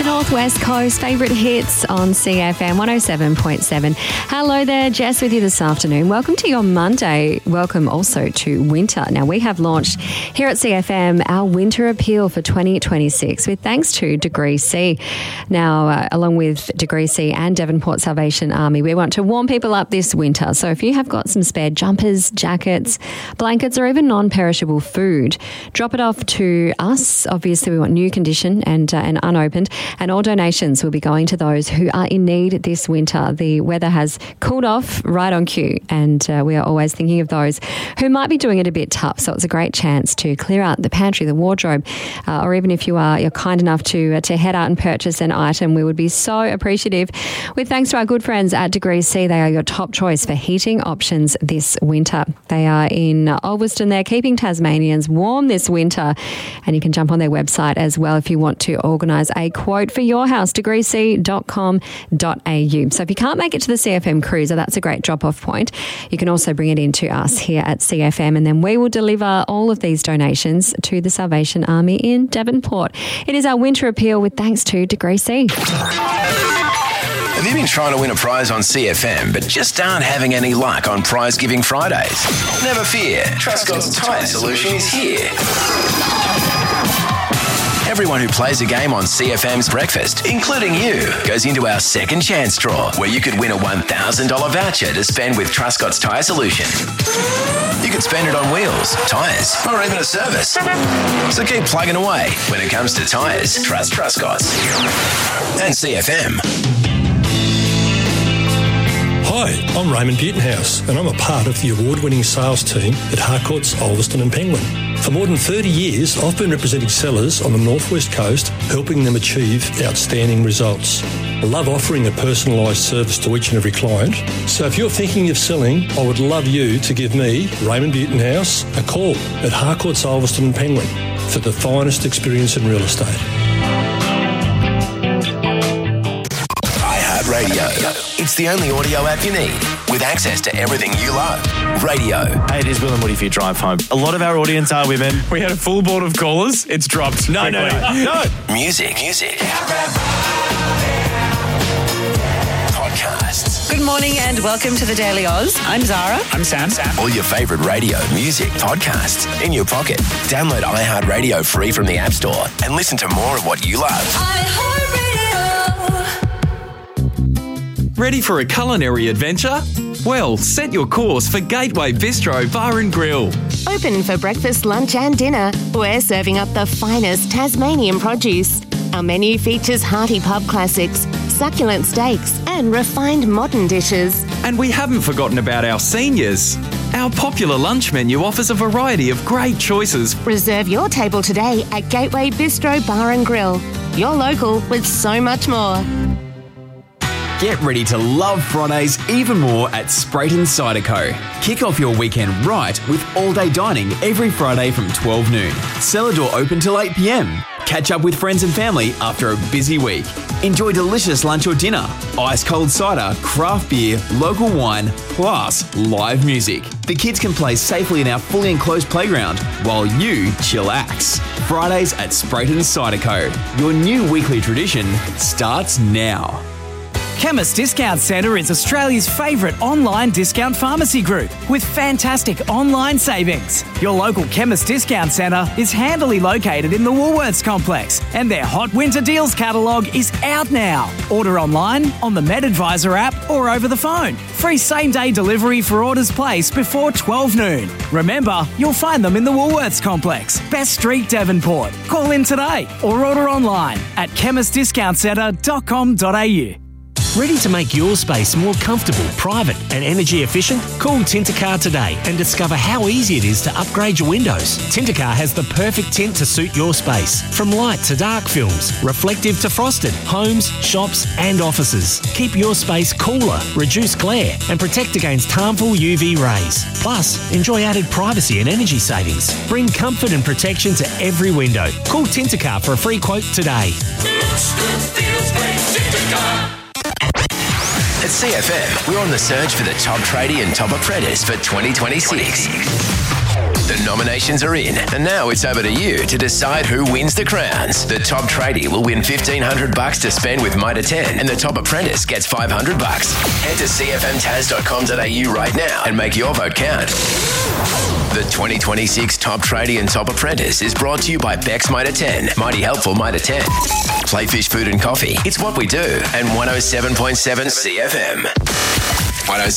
Northwest Coast, favourite hits on CFM 107.7. Hello there, Jess with you this afternoon. Welcome to your Monday. Welcome also to winter. Now, we have launched here at CFM our winter appeal for 2026 with thanks to Degree C. Now, along with Degree C and Devonport Salvation Army, we want to warm people up this winter. So if you have got some spare jumpers, jackets, blankets, or even non-perishable food, drop it off to us. Obviously, we want new condition and unopened, and all donations will be going to those who are in need this winter. The weather has cooled off right on cue, and we are always thinking of those who might be doing it a bit tough. So it's a great chance to clear out the pantry, the wardrobe, or even if you're kind enough to head out and purchase an item, we would be so appreciative. With thanks to our good friends at Degree C, they are your top choice for heating options this winter. They are in Ulverston. They're keeping Tasmanians warm this winter, and you can jump on their website as well if you want to organise a quote for your house, degreec.com.au. So if you can't make it to the CFM cruiser, that's a great drop-off point. You can also bring it in to us here at CFM, and then we will deliver all of these donations to the Salvation Army in Devonport. It is our winter appeal with thanks to Degree C. Have you been trying to win a prize on CFM but just aren't having any luck on Prize Giving Fridays? Never fear, Truscott's Tyre Solution is here. Everyone who plays a game on CFM's Breakfast, including you, goes into our second chance draw where you could win a $1,000 voucher to spend with Truscott's Tyre Solution. You could spend it on wheels, tyres, or even a service. So keep plugging away. When it comes to tyres, trust Truscott's. And CFM. Hi, I'm Raymond Butenhouse, and I'm a part of the award-winning sales team at Harcourts, Ulverston and Penguin. For more than 30 years, I've been representing sellers on the Northwest Coast, helping them achieve outstanding results. I love offering a personalised service to each and every client. So if you're thinking of selling, I would love you to give me, Raymond Butenhouse, a call at Harcourts, Ulverston and Penguin for the finest experience in real estate. Radio. It's the only audio app you need with access to everything you love. Radio. Hey, it is Will and Woody for your drive home. A lot of our audience are women. We had a full board of callers. It's dropped. No. Music. Podcasts. Good morning and welcome to the Daily Oz. I'm Zara. I'm Sam. All your favourite radio, music, podcasts in your pocket. Download iHeartRadio free from the App Store and listen to more of what you love. Ready for a culinary adventure? Well, set your course for Gateway Bistro Bar and Grill. Open for breakfast, lunch and dinner. We're serving up the finest Tasmanian produce. Our menu features hearty pub classics, succulent steaks and refined modern dishes. And we haven't forgotten about our seniors. Our popular lunch menu offers a variety of great choices. Reserve your table today at Gateway Bistro Bar and Grill. You're local with so much more. Get ready to love Fridays even more at Sprayton Cider Co. Kick off your weekend right with all-day dining every Friday from 12 noon. Cellar door open till 8 p.m. Catch up with friends and family after a busy week. Enjoy delicious lunch or dinner, ice-cold cider, craft beer, local wine, plus live music. The kids can play safely in our fully enclosed playground while you chillax. Fridays at Sprayton Cider Co. Your new weekly tradition starts now. Chemist Discount Centre is Australia's favourite online discount pharmacy group with fantastic online savings. Your local Chemist Discount Centre is handily located in the Woolworths complex and their Hot Winter Deals catalogue is out now. Order online, on the MedAdvisor app or over the phone. Free same-day delivery for orders placed before 12 noon. Remember, you'll find them in the Woolworths complex, Best Street, Devonport. Call in today or order online at chemistdiscountcentre.com.au. Ready to make your space more comfortable, private and energy efficient? Call Tintercar today and discover how easy it is to upgrade your windows. Tintercar has the perfect tint to suit your space. From light to dark films, reflective to frosted, homes, shops and offices. Keep your space cooler, reduce glare and protect against harmful UV rays. Plus, enjoy added privacy and energy savings. Bring comfort and protection to every window. Call Tintercar for a free quote today. At CFM, we're on the search for the top tradie and top apprentice for 2026. The nominations are in, and now it's over to you to decide who wins the crowns. The top tradie will win $1,500 to spend with Mitre 10, and the top apprentice gets $500. Head to cfmtas.com.au right now and make your vote count. The 2026 Top Tradie and Top Apprentice is brought to you by Beck's Mitre 10. Mighty helpful Mitre 10. Playfish Food and Coffee. It's what we do. And 107.7 CFM. 107.